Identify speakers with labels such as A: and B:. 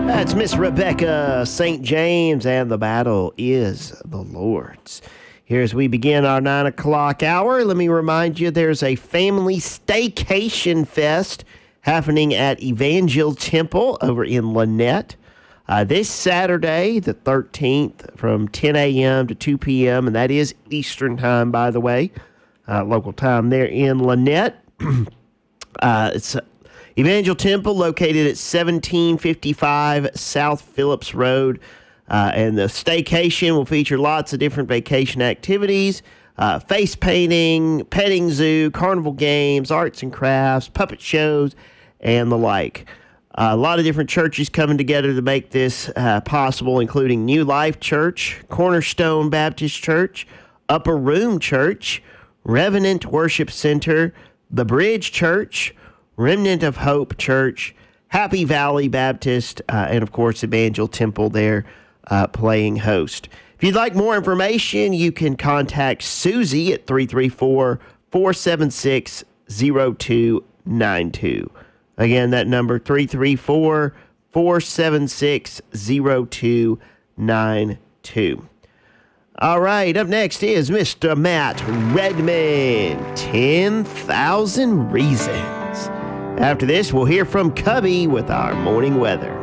A: That's Miss Rebecca St. James, and the battle is the Lord's. Here as we begin our 9 o'clock hour, let me remind you there's a family staycation fest happening at Evangel Temple over in Lynette this Saturday, the 13th, from 10 a.m. to 2 p.m., and that is Eastern time, by the way, local time there in Lynette. It's Evangel Temple, located at 1755 South Phillips Road. And the staycation will feature lots of different vacation activities, face painting, petting zoo, carnival games, arts and crafts, puppet shows, and the like. A lot of different churches coming together to make this possible, including New Life Church, Cornerstone Baptist Church, Upper Room Church, Revenant Worship Center, The Bridge Church, Remnant of Hope Church, Happy Valley Baptist, and, of course, Evangel Temple there playing host. If you'd like more information, you can contact Susie at 334-476-0292. Again, that number, 334-476-0292. All right, up next is Mr. Matt Redman, 10,000 Reasons. After this, we'll hear from Cubby with our morning weather.